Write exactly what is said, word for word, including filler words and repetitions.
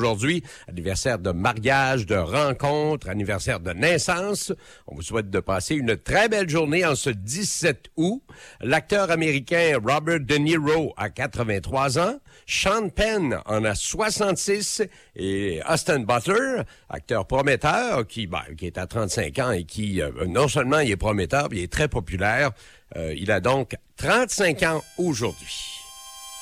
aujourd'hui. Anniversaire de mariage, de rencontre, anniversaire de naissance. On vous souhaite de passer une très belle journée en ce dix-sept août. L'acteur américain Robert De Niro a quatre-vingt-trois ans. Sean Penn en a soixante-six. Et Austin Butler, acteur prometteur, qui, ben, qui est à trente-cinq ans et qui, euh, non seulement il est prometteur, mais il est très populaire. Euh, il a donc trente-cinq ans aujourd'hui.